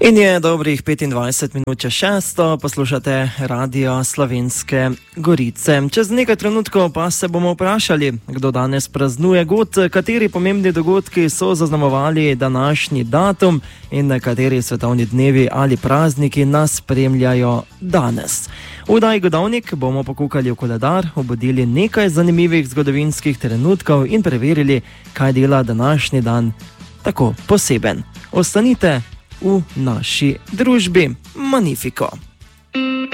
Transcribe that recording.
In je dobrih 25 minut čez 6, poslušate Radio Slovenske Gorice. Čez nekaj trenutkov pa se bomo vprašali, kdo danes praznuje god, kateri pomembni dogodki so zaznamovali današnji datum in kateri svetovni dnevi ali prazniki nas spremljajo danes. V oddaji Godovnik bomo pokukali v koledar, obudili nekaj zanimivih zgodovinskih trenutkov in preverili, kaj dela današnji dan tako poseben. Ostanite v naši družbi. Magnifico.